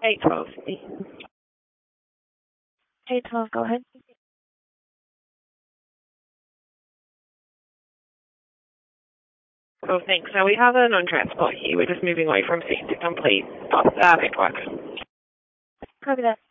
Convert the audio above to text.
812. 812, go ahead. Oh, thanks. So we have an on-transport here. We're just moving away from scene to complete paperwork. Copy that.